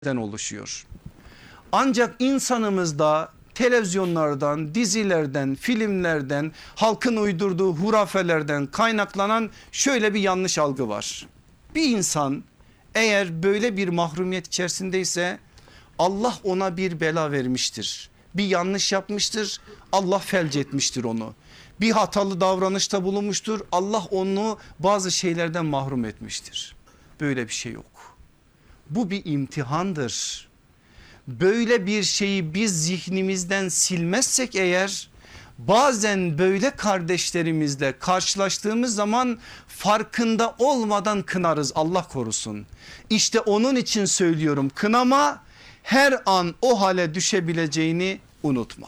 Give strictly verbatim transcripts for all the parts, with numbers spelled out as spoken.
oluşuyor. Ancak insanımızda televizyonlardan, dizilerden, filmlerden, halkın uydurduğu hurafelerden kaynaklanan şöyle bir yanlış algı var. Bir insan eğer böyle bir mahrumiyet içerisindeyse Allah ona bir bela vermiştir. Bir yanlış yapmıştır, Allah felç etmiştir onu. Bir hatalı davranışta bulunmuştur, Allah onu bazı şeylerden mahrum etmiştir. Böyle bir şey yok. Bu bir imtihandır. Böyle bir şeyi biz zihnimizden silmezsek eğer bazen böyle kardeşlerimizle karşılaştığımız zaman farkında olmadan kınarız, Allah korusun. İşte onun için söylüyorum, kınama her an o hale düşebileceğini unutma.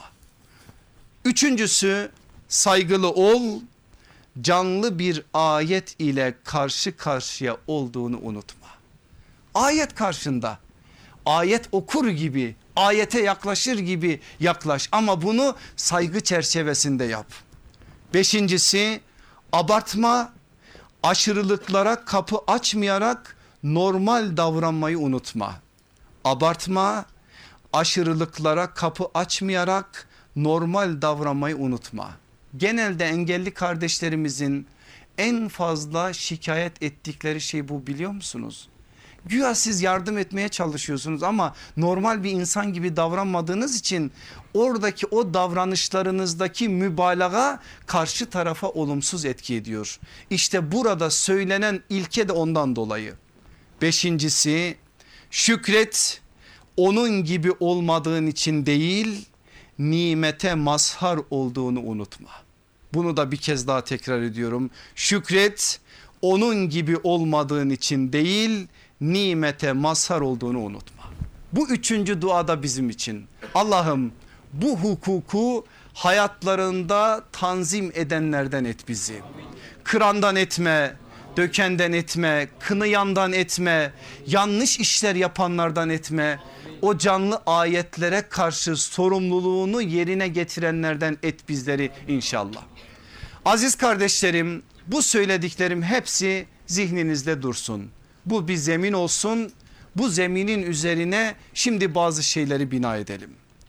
Üçüncüsü, saygılı ol, canlı bir ayet ile karşı karşıya olduğunu unutma. Ayet karşında, ayet okur gibi, ayete yaklaşır gibi yaklaş ama bunu saygı çerçevesinde yap. Beşincisi, abartma, aşırılıklara kapı açmayarak normal davranmayı unutma. Abartma, aşırılıklara kapı açmayarak normal davranmayı unutma. Genelde engelli kardeşlerimizin en fazla şikayet ettikleri şey bu, biliyor musunuz? Güya siz yardım etmeye çalışıyorsunuz ama normal bir insan gibi davranmadığınız için oradaki o davranışlarınızdaki mübalağa karşı tarafa olumsuz etki ediyor. İşte burada söylenen ilke de ondan dolayı. Beşincisi, şükret, onun gibi olmadığın için değil, nimete mazhar olduğunu unutma. Bunu da bir kez daha tekrar ediyorum. Şükret, onun gibi olmadığın için değil, nimete mazhar olduğunu unutma. Bu üçüncü dua da bizim için. Allah'ım bu hukuku hayatlarında tanzim edenlerden et bizi. Kırandan etme, dökenden etme, kınıyandan etme, yanlış işler yapanlardan etme. O canlı ayetlere karşı sorumluluğunu yerine getirenlerden et bizleri inşallah. Aziz kardeşlerim, bu söylediklerim hepsi zihninizde dursun. Bu bir zemin olsun. Bu zeminin üzerine şimdi bazı şeyleri bina edelim.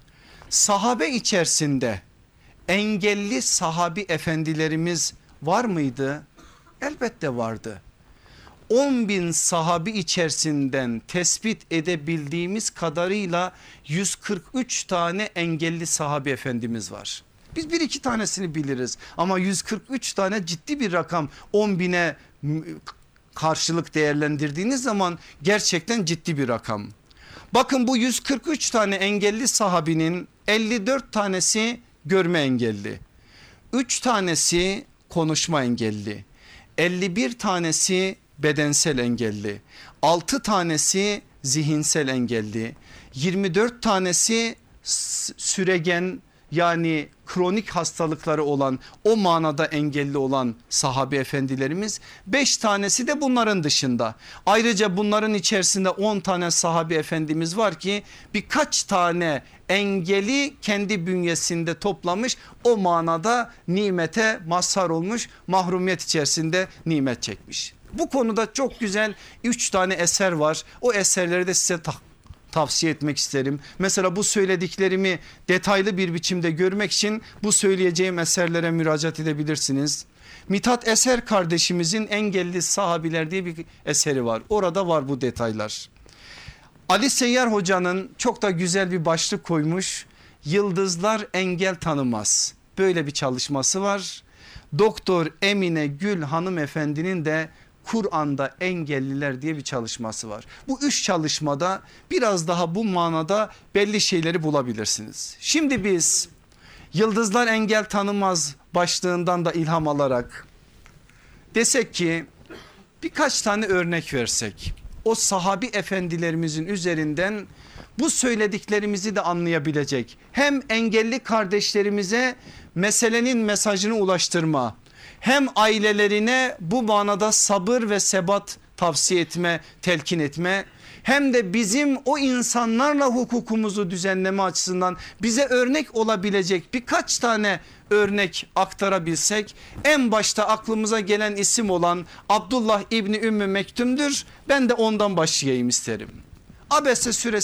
Sahabe içerisinde engelli sahabi efendilerimiz var mıydı? Elbette vardı. on bin sahabi içerisinden tespit edebildiğimiz kadarıyla yüz kırk üç tane engelli sahabi efendimiz var. Biz bir iki tanesini biliriz ama yüz kırk üç tane ciddi bir rakam. On bine karşılık değerlendirdiğiniz zaman gerçekten ciddi bir rakam. Bakın, bu yüz kırk üç tane engelli sahabinin elli dört tanesi görme engelli, üç tanesi konuşma engelli, elli bir tanesi bedensel engelli, altı tanesi zihinsel engelli, yirmi dört tanesi süregen yani kronik hastalıkları olan, o manada engelli olan sahabe efendilerimiz, beş tanesi de bunların dışında. Ayrıca bunların içerisinde on tane sahabe efendimiz var ki birkaç tane engeli kendi bünyesinde toplamış, o manada nimete mazhar olmuş, mahrumiyet içerisinde nimet çekmiş. Bu konuda çok güzel üç tane eser var. O eserleri de size tak tavsiye etmek isterim. Mesela bu söylediklerimi detaylı bir biçimde görmek için bu söyleyeceğim eserlere müracaat edebilirsiniz. Mithat Eser kardeşimizin Engelli Sahabiler diye bir eseri var. Orada var bu detaylar. Ali Seyyar Hoca'nın çok da güzel bir başlık koymuş. Yıldızlar engel tanımaz. Böyle bir çalışması var. Doktor Emine Gül hanımefendinin de Kur'an'da engelliler diye bir çalışması var. Bu üç çalışmada biraz daha bu manada belli şeyleri bulabilirsiniz. Şimdi biz yıldızlar engel tanımaz başlığından da ilham alarak desek ki birkaç tane örnek versek, o sahabi efendilerimizin üzerinden bu söylediklerimizi de anlayabilecek, hem engelli kardeşlerimize meselenin mesajını ulaştırma, hem ailelerine bu manada sabır ve sebat tavsiye etme, telkin etme, hem de bizim o insanlarla hukukumuzu düzenleme açısından bize örnek olabilecek birkaç tane örnek aktarabilsek. En başta aklımıza gelen isim olan Abdullah İbni Ümmü Mektum'dur. Ben de ondan başlayayım isterim. Abese suresi